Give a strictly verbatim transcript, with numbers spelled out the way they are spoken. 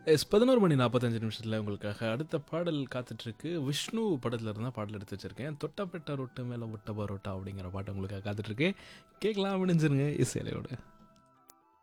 S பதினொரு மணி நாற்பத்தஞ்சு நிமிஷத்தில் உங்களுக்காக அடுத்த பாடல் காத்துட்ருக்கு. விஷ்ணு படத்தில் இருந்தால் பாடல் எடுத்து வச்சுருக்கேன். தொட்டப்பெட்ட ரொட்டு மேலே ஒட்ட பரோட்டா அப்படிங்கிற பாட்டு உங்களுக்காக காத்துட்ருக்கு. கேட்கலாம், விடிஞ்சிருங்க இசையிலையோடு.